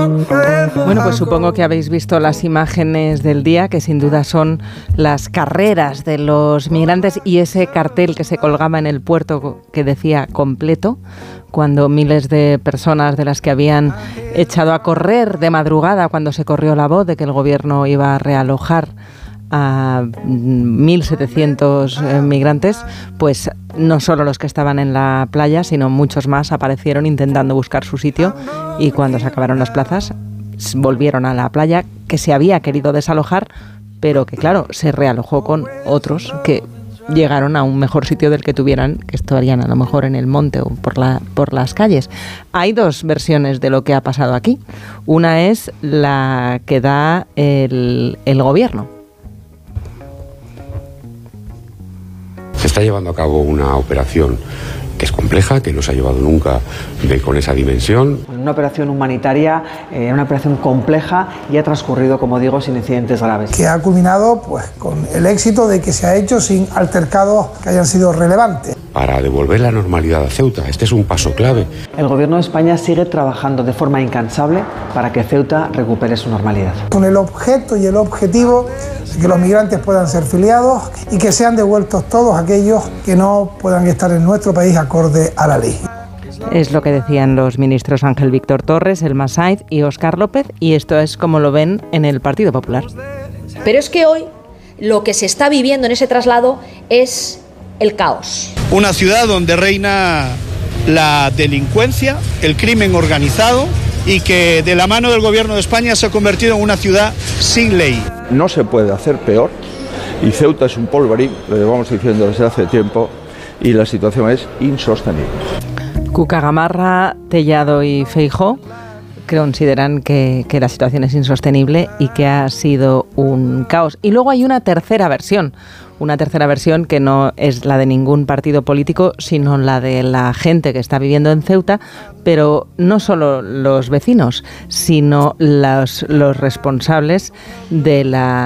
Bueno, pues supongo que habéis visto las imágenes del día, que sin duda son las carreras de los migrantes y ese cartel que se colgaba en el puerto que decía completo, cuando miles de personas de las que habían echado a correr de madrugada, cuando se corrió la voz de que el gobierno iba a realojar a 1.700 migrantes, pues no solo los que estaban en la playa, sino muchos más aparecieron intentando buscar su sitio, y cuando se acabaron las plazas volvieron a la playa que se había querido desalojar, pero que claro, se realojó con otros que llegaron a un mejor sitio del que tuvieran, que estarían a lo mejor en el monte o por las calles. Hay dos versiones de lo que ha pasado aquí. Una es la que da el gobierno. Se está llevando a cabo una operación que es compleja, que no se ha llevado nunca con esa dimensión. Una operación humanitaria, una operación compleja, y ha transcurrido, como digo, sin incidentes graves. Que ha culminado pues con el éxito de que se ha hecho sin altercados que hayan sido relevantes. Para devolver la normalidad a Ceuta, este es un paso clave. El Gobierno de España sigue trabajando de forma incansable para que Ceuta recupere su normalidad. Con el objeto y el objetivo de que los migrantes puedan ser filiados y que sean devueltos todos aquellos que no puedan estar en nuestro país acorde a la ley. Es lo que decían los ministros Ángel Víctor Torres, Elma Saiz y Óscar López, y esto es como lo ven en el Partido Popular. Pero es que hoy lo que se está viviendo en ese traslado es el caos. Una ciudad donde reina la delincuencia, el crimen organizado, y que de la mano del Gobierno de España se ha convertido en una ciudad sin ley. No se puede hacer peor, y Ceuta es un polvorín, lo llevamos diciendo desde hace tiempo, y la situación es insostenible. Cuca Gamarra, Tellado y Feijóo consideran que la situación es insostenible y que ha sido un caos. Y luego hay una tercera versión que no es la de ningún partido político, sino la de la gente que está viviendo en Ceuta, pero no solo los vecinos, sino los responsables de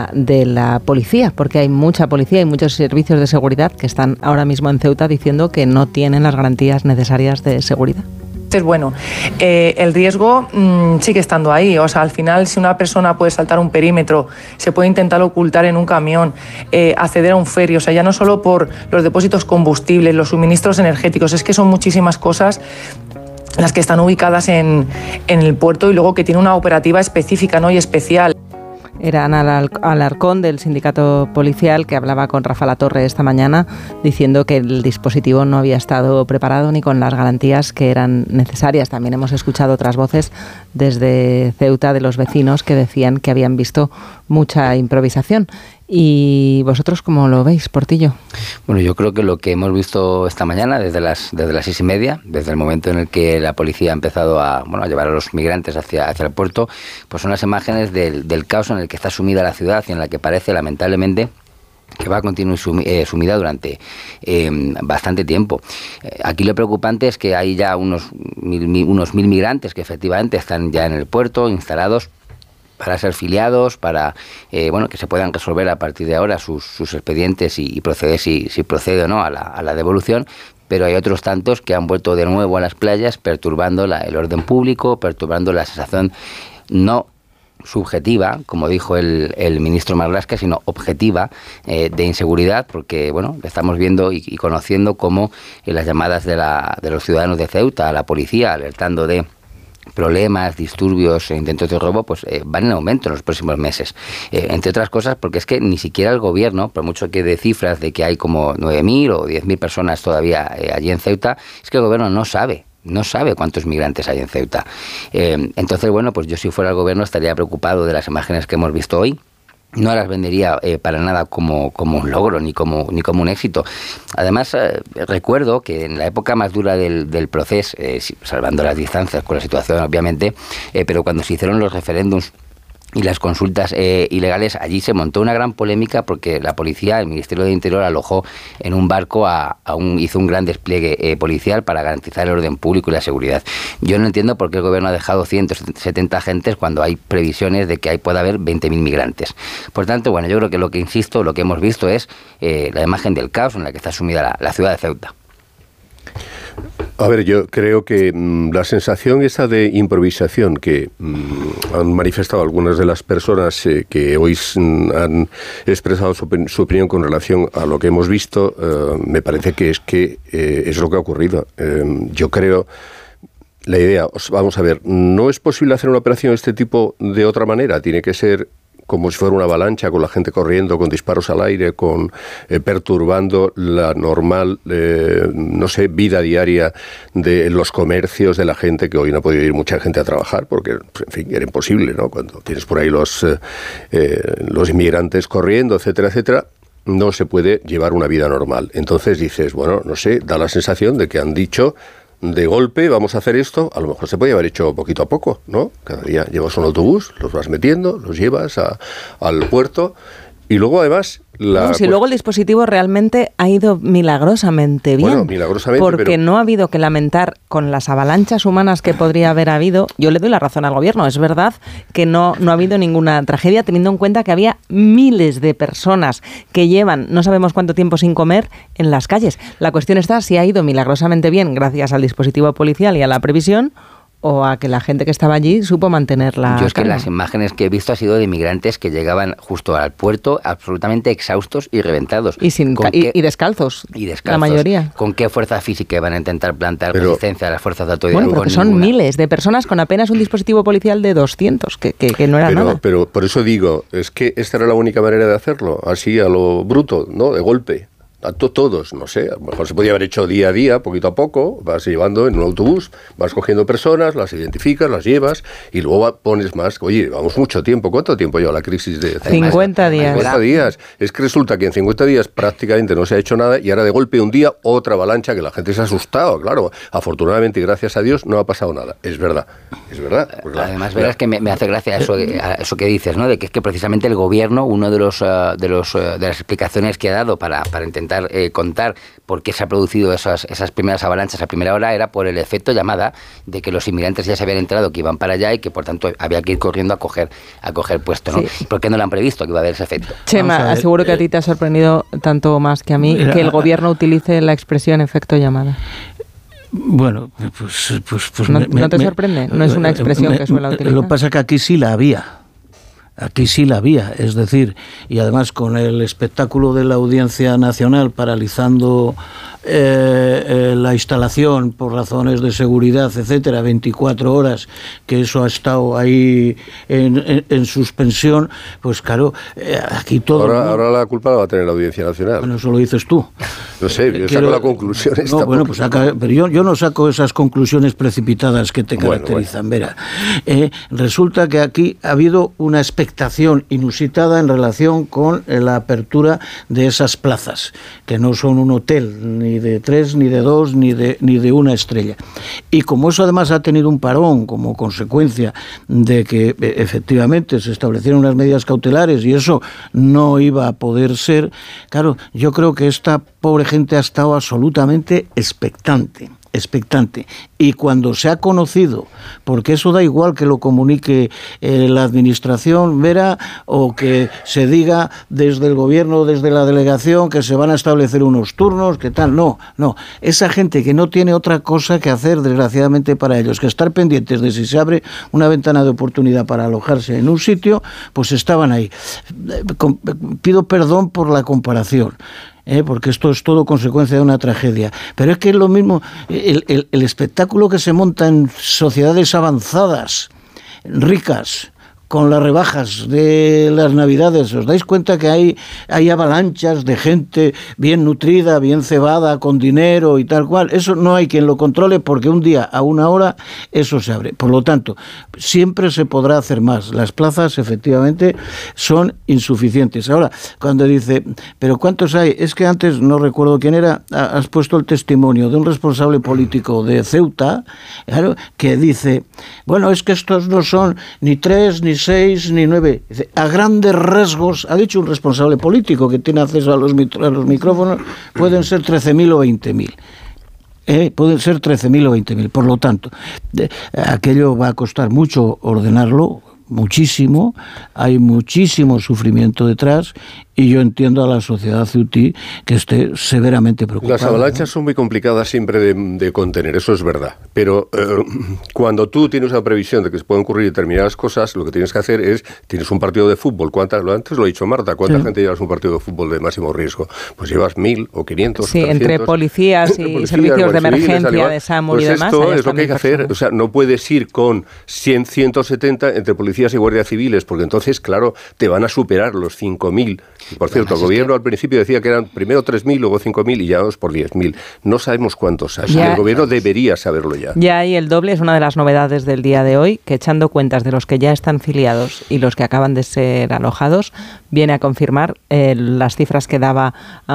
la policía, porque hay mucha policía y muchos servicios de seguridad que están ahora mismo en Ceuta diciendo que no tienen las garantías necesarias de seguridad. Es bueno, el riesgo sigue estando ahí. O sea, al final, si una persona puede saltar un perímetro, se puede intentar ocultar en un camión, acceder a un ferry, o sea, ya no solo por los depósitos combustibles, los suministros energéticos, es que son muchísimas cosas las que están ubicadas en el puerto, y luego que tiene una operativa específica, ¿no?, y especial. Era Ana Alarcón, del sindicato policial, que hablaba con Rafa Latorre esta mañana, diciendo que el dispositivo no había estado preparado ni con las garantías que eran necesarias. También hemos escuchado otras voces desde Ceuta de los vecinos que decían que habían visto mucha improvisación. ¿Y vosotros cómo lo veis, Portillo? Bueno, yo creo que lo que hemos visto esta mañana, desde las 6:30, desde el momento en el que la policía ha empezado a llevar a los migrantes hacia el puerto, pues son las imágenes del caos en el que está sumida la ciudad y en la que parece, lamentablemente, que va a continuar sumida durante bastante tiempo. Aquí lo preocupante es que hay ya unos 1.000 migrantes que efectivamente están ya en el puerto, instalados para ser filiados, para que se puedan resolver a partir de ahora sus expedientes y proceder si procede o no a la devolución. Pero hay otros tantos que han vuelto de nuevo a las playas, perturbando el orden público, perturbando la sensación no subjetiva, como dijo el ministro Marlaska, sino objetiva, de inseguridad, porque estamos viendo y conociendo cómo las llamadas de los ciudadanos de Ceuta a la policía, alertando de problemas, disturbios e intentos de robo, pues van en aumento en los próximos meses. Entre otras cosas, porque es que ni siquiera el gobierno, por mucho que dé cifras de que hay como 9.000 o 10.000 personas todavía allí en Ceuta, es que el gobierno no sabe cuántos migrantes hay en Ceuta. Entonces, pues yo si fuera el gobierno estaría preocupado de las imágenes que hemos visto hoy. No las vendería para nada como un logro ni como un éxito. Además, recuerdo que en la época más dura del proceso, salvando las distancias con la situación obviamente, pero cuando se hicieron los referéndums y las consultas ilegales, allí se montó una gran polémica porque la policía, el Ministerio de Interior, alojó en un barco hizo un gran despliegue policial para garantizar el orden público y la seguridad. Yo no entiendo por qué el gobierno ha dejado 170 agentes cuando hay previsiones de que ahí pueda haber 20.000 migrantes. Por tanto, yo creo que lo que hemos visto es la imagen del caos en la que está sumida la ciudad de Ceuta. A ver, yo creo que la sensación esa de improvisación que han manifestado algunas de las personas que hoy han expresado su opinión con relación a lo que hemos visto, me parece que es lo que ha ocurrido. Yo creo... La idea, vamos a ver, no es posible hacer una operación de este tipo de otra manera, tiene que ser como si fuera una avalancha, con la gente corriendo, con disparos al aire, perturbando la normal, vida diaria de los comercios, de la gente, que hoy no ha podido ir mucha gente a trabajar, porque, en fin, era imposible, ¿no? Cuando tienes por ahí los inmigrantes corriendo, etcétera, etcétera, no se puede llevar una vida normal. Entonces dices, bueno, no sé, da la sensación de que han dicho... de golpe, vamos a hacer esto, a lo mejor se podía haber hecho poquito a poco, ¿no? Cada día llevas un autobús, los vas metiendo, los llevas al puerto y luego además... luego el dispositivo realmente ha ido milagrosamente bien. Bueno, milagrosamente, porque no ha habido que lamentar con las avalanchas humanas que podría haber habido. Yo le doy la razón al gobierno. Es verdad que no ha habido ninguna tragedia, teniendo en cuenta que había miles de personas que llevan no sabemos cuánto tiempo sin comer en las calles. La cuestión está si ha ido milagrosamente bien gracias al dispositivo policial y a la previsión, o a que la gente que estaba allí supo mantener la calma. Yo es que las imágenes que he visto ha sido de migrantes que llegaban justo al puerto absolutamente exhaustos y reventados. Y descalzos, la mayoría. ¿Con qué fuerza física van a intentar plantar resistencia a las fuerzas de autoridad? Bueno, pero que son miles de personas con apenas un dispositivo policial de 200, que no era nada. Pero por eso digo, es que esta era la única manera de hacerlo, así a lo bruto, ¿no? De golpe. A todos, no sé, a lo mejor se podía haber hecho día a día, poquito a poco, vas llevando en un autobús, vas cogiendo personas, las identificas, las llevas y luego pones más. Oye, vamos mucho tiempo. ¿Cuánto tiempo lleva la crisis de 50 días? 50 días. Es que resulta que en 50 días prácticamente no se ha hecho nada y ahora de golpe un día otra avalancha que la gente se ha asustado. Claro, afortunadamente y gracias a Dios no ha pasado nada. Es verdad. Además, verás que me hace gracia eso que dices, ¿no? De que es que precisamente el gobierno, uno de las explicaciones que ha dado para intentar contar por qué se ha producido esas primeras avalanchas a primera hora era por el efecto llamada de que los inmigrantes ya se habían enterado que iban para allá y que por tanto había que ir corriendo a coger puesto, ¿no? Sí. ¿Por qué no lo han previsto que iba a haber ese efecto? Chema, aseguro que a ti te ha sorprendido tanto más que a mí que el gobierno utilice la expresión efecto llamada. Bueno, pues ¿No te sorprende? No es una expresión que suele utilizar. Lo que pasa es que aquí sí la había. Aquí sí la había, es decir, y además con el espectáculo de la Audiencia Nacional paralizando la instalación por razones de seguridad, etcétera, 24 horas, que eso ha estado ahí en suspensión, pues claro, aquí todo... Ahora la culpa la va a tener la Audiencia Nacional. Bueno, eso lo dices tú. No sé, yo saco la conclusión. No, bueno, pues pero yo no saco esas conclusiones precipitadas que te caracterizan. Bueno. Verá, resulta que aquí ha habido una expectación inusitada en relación con la apertura de esas plazas, que no son un hotel, ni de 3, ni de 2, ni de 1 estrella. Y como eso además ha tenido un parón como consecuencia de que efectivamente se establecieron unas medidas cautelares y eso no iba a poder ser, claro, yo creo que esta pobre gente ha estado absolutamente expectante. Y cuando se ha conocido, porque eso da igual que lo comunique la administración, Vera, o que se diga desde el gobierno, desde la delegación, que se van a establecer unos turnos, que tal, no, esa gente que no tiene otra cosa que hacer, desgraciadamente para ellos, que estar pendientes de si se abre una ventana de oportunidad para alojarse en un sitio, pues estaban ahí. Pido perdón por la comparación, porque esto es todo consecuencia de una tragedia. Pero es que es lo mismo, el espectáculo que se monta en sociedades avanzadas, ricas, con las rebajas de las Navidades, ¿os dais cuenta que hay avalanchas de gente bien nutrida, bien cebada, con dinero y tal cual? Eso no hay quien lo controle porque un día a una hora eso se abre. Por lo tanto, siempre se podrá hacer más. Las plazas efectivamente son insuficientes. Ahora, cuando dice, ¿pero cuántos hay? Es que antes, no recuerdo quién era, has puesto el testimonio de un responsable político de Ceuta, claro, que dice, bueno, es que estos no son ni 3, ni 6, ni 9. Dice, a grandes riesgos, ha dicho un responsable político que tiene acceso a los micrófonos, pueden ser 13.000 o 20.000. Pueden ser 13.000 o 20.000. Por lo tanto, aquello va a costar mucho ordenarlo, muchísimo, hay muchísimo sufrimiento detrás y yo entiendo a la sociedad ceutí que esté severamente preocupada. Las avalanchas son muy complicadas siempre de contener, eso es verdad. Pero cuando tú tienes una previsión de que se pueden ocurrir determinadas cosas, lo que tienes que hacer es, tienes un partido de fútbol, antes lo ha dicho Marta, ¿cuánta gente llevas un partido de fútbol de máximo riesgo? Pues llevas 1.000 o 500. Sí, 300, entre policías y servicios de emergencia, de SAMU pues y demás. Esto es lo que hay que hacer, o sea, no puedes ir con 100, 170 entre policías y guardias civiles, porque entonces, claro, te van a superar los 5.000. Y por cierto, el gobierno al principio decía que eran primero 3.000, luego 5.000 y ya vamos por 10.000. No sabemos cuántos hay. El gobierno debería saberlo ya. Ya hay el doble, es una de las novedades del día de hoy, que echando cuentas de los que ya están filiados y los que acaban de ser alojados, viene a confirmar las cifras que daba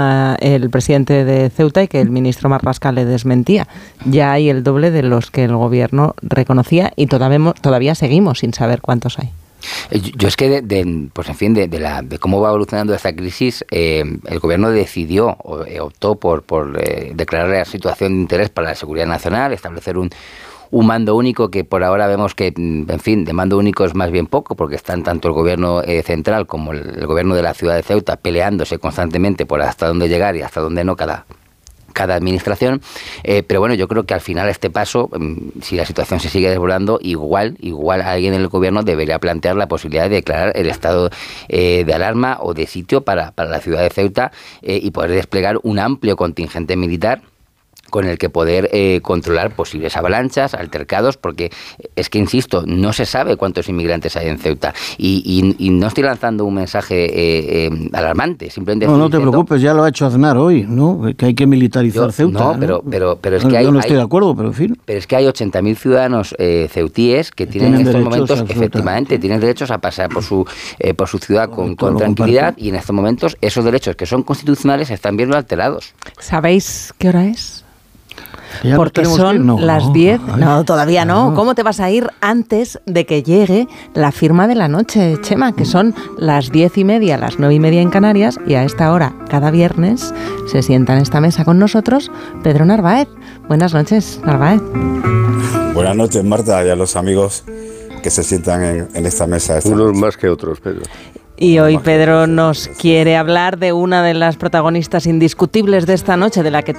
el presidente de Ceuta y que el ministro Marlaska le desmentía. Ya hay el doble de los que el gobierno reconocía y todavía seguimos sin saber cuántos hay. Yo es que, pues en fin, de cómo va evolucionando esta crisis, el gobierno decidió, optó por declarar la situación de interés para la seguridad nacional, establecer un mando único que por ahora vemos que, en fin, de mando único es más bien poco, porque están tanto el gobierno central como el gobierno de la ciudad de Ceuta peleándose constantemente por hasta dónde llegar y hasta dónde no cada administración, pero bueno, yo creo que al final este paso, si la situación se sigue desbordando, igual alguien en el gobierno debería plantear la posibilidad de declarar el estado de alarma o de sitio para la ciudad de Ceuta y poder desplegar un amplio contingente militar con el que poder controlar posibles avalanchas, altercados, porque es que, insisto, no se sabe cuántos inmigrantes hay en Ceuta y no estoy lanzando un mensaje alarmante, simplemente no te preocupes, ya lo ha hecho Aznar hoy, ¿no? Que hay que militarizar Ceuta. No, pero es que yo no estoy de acuerdo, pero en fin. Pero es que hay 80.000 ciudadanos ceutíes que tienen en estos momentos, efectivamente, tienen derechos a pasar por su ciudad con tranquilidad y en estos momentos esos derechos que son constitucionales están viendo alterados. ¿Sabéis qué hora es? Porque son las 10. No, todavía no. ¿Cómo te vas a ir antes de que llegue la firma de la noche, Chema? Que son las 10:30, las 9:30 en Canarias, y a esta hora, cada viernes, se sienta en esta mesa con nosotros Pedro Narváez. Buenas noches, Narváez. Buenas noches, Marta, y a los amigos que se sientan en esta mesa. Unos más que otros, Pedro. Y hoy Pedro nos quiere hablar de una de las protagonistas indiscutibles de esta noche, de la que